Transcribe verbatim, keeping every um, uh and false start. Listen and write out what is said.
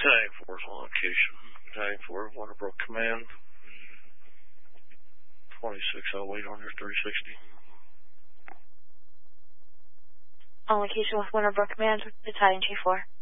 Battalion four is on location. Battalion four, Winterbrook Command. twenty-six oh eight on your three sixty. On location with Winterbrook Command, Battalion G four.